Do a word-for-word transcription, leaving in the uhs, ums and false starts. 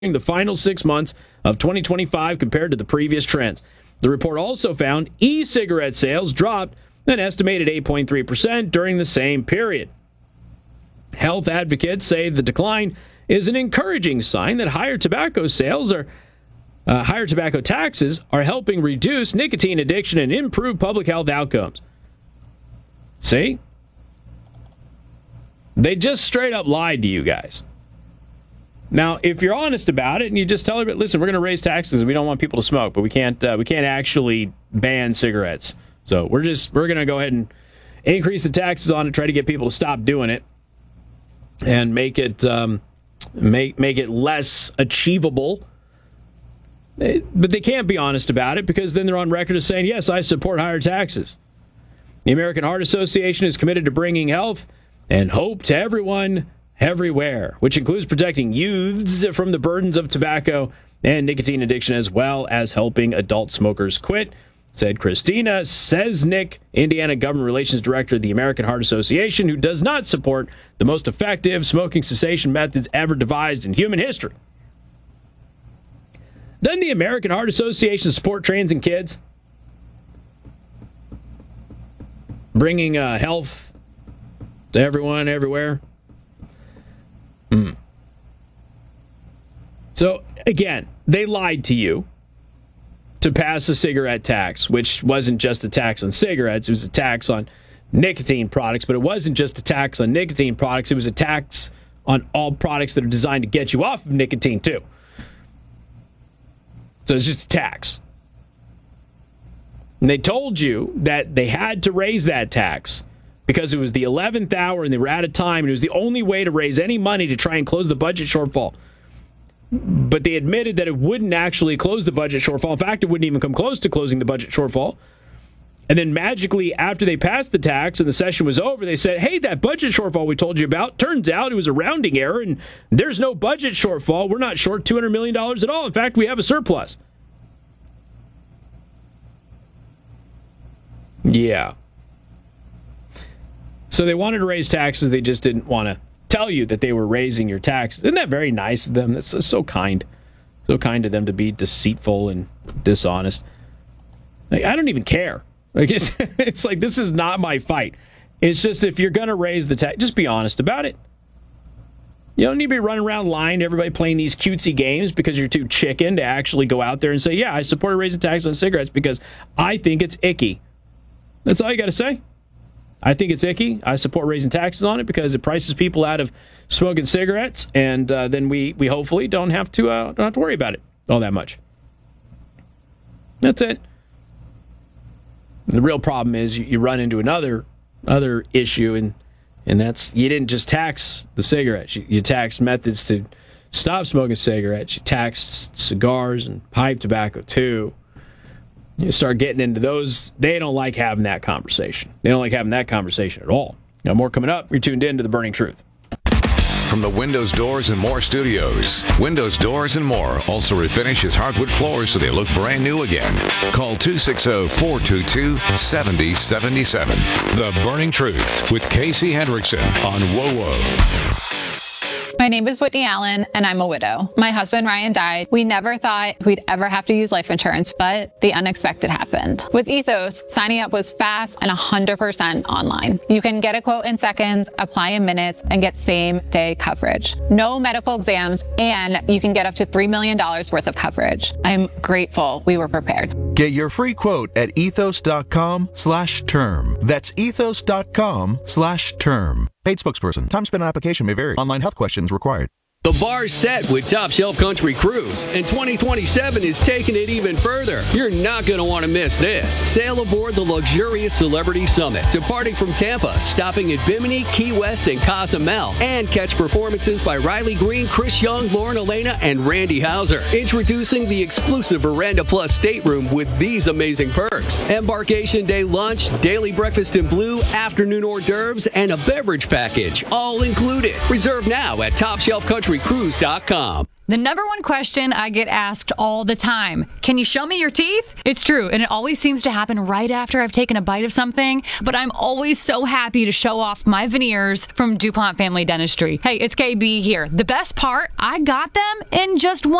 the final six months of twenty twenty-five compared to the previous trends. The report also found e-cigarette sales dropped an estimated eight point three percent during the same period. Health advocates say the decline is an encouraging sign that higher tobacco sales are uh, higher tobacco taxes are helping reduce nicotine addiction and improve public health outcomes. See? They just straight up lied to you guys. Now, if you're honest about it and you just tell them, listen, we're going to raise taxes and we don't want people to smoke, but we can't uh, we can't actually ban cigarettes. So we're just we're going to go ahead and increase the taxes on it, try to get people to stop doing it, and make it um, make make it less achievable. But they can't be honest about it because then they're on record as saying, yes, I support higher taxes. The American Heart Association is committed to bringing health and hope to everyone everywhere, which includes protecting youths from the burdens of tobacco and nicotine addiction, as well as helping adult smokers quit, said Christina Sesnick, Indiana Government Relations Director of the American Heart Association, who does not support the most effective smoking cessation methods ever devised in human history. Doesn't the American Heart Association support trans and kids? Bringing uh, health to everyone, everywhere? Mm. So, again, they lied to you to pass a cigarette tax, which wasn't just a tax on cigarettes. It was a tax on nicotine products, but it wasn't just a tax on nicotine products. It was a tax on all products that are designed to get you off of nicotine, too. So it's just a tax. And they told you that they had to raise that tax because it was the eleventh hour and they were out of time, and it was the only way to raise any money to try and close the budget shortfall. But they admitted that it wouldn't actually close the budget shortfall. In fact, it wouldn't even come close to closing the budget shortfall. And then magically, after they passed the tax and the session was over, they said, hey, that budget shortfall we told you about, turns out it was a rounding error, and there's no budget shortfall. We're not short two hundred million dollars at all. In fact, we have a surplus. Yeah. So they wanted to raise taxes. They just didn't want to tell you that they were raising your taxes. Isn't that very nice of them? That's so kind. So kind of them to be deceitful and dishonest. Like, I don't even care. Like it's, it's like, this is not my fight. It's just, if you're going to raise the tax, just be honest about it. You don't need to be running around lying to everybody playing these cutesy games because you're too chicken to actually go out there and say, yeah, I support raising taxes on cigarettes because I think it's icky. That's all you got to say. I think it's icky. I support raising taxes on it because it prices people out of smoking cigarettes, and uh, then we, we hopefully don't have to uh, don't have to worry about it all that much. That's it. The real problem is you, you run into another other issue, and and that's you didn't just tax the cigarettes. You, you taxed methods to stop smoking cigarettes. You taxed cigars and pipe tobacco too. You start getting into those, they don't like having that conversation. They don't like having that conversation at all. Got more coming up. You're tuned in to The Burning Truth. From the Windows, Doors, and More studios, Windows, Doors, and More also refinishes hardwood floors so they look brand new again. Call two six zero, four two two, seven zero seven seven. The Burning Truth with Casey Hendrickson on W O W O. My name is Whitney Allen, and I'm a widow. My husband, Ryan, died. We never thought we'd ever have to use life insurance, but the unexpected happened. With Ethos, signing up was fast and one hundred percent online. You can get a quote in seconds, apply in minutes, and get same-day coverage. No medical exams, and you can get up to three million dollars worth of coverage. I'm grateful we were prepared. Get your free quote at ethos.com slash term. That's ethos.com slash term. Paid spokesperson. Time spent on application may vary. Online health questions required. The bar's set with Top Shelf Country Cruise, and twenty twenty-seven is taking it even further. You're not going to want to miss this. Sail aboard the luxurious Celebrity Summit, departing from Tampa, stopping at Bimini, Key West, and Cozumel, and catch performances by Riley Green, Chris Young, Lauren Elena, and Randy Houser. Introducing the exclusive Veranda Plus stateroom with these amazing perks. Embarkation day lunch, daily breakfast in blue, afternoon hors d'oeuvres, and a beverage package, all included. Reserve now at top shelf country cruise dot com. The number one question I get asked all the time, can you show me your teeth? It's true, and it always seems to happen right after I've taken a bite of something, but I'm always so happy to show off my veneers from DuPont Family Dentistry. Hey, it's K B here. The best part, I got them in just one